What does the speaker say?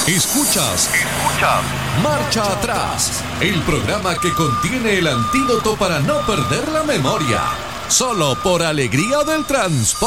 Escuchas Marcha Atrás, el programa que contiene el antídoto para no perder la memoria. Solo por Alegría del Transporte.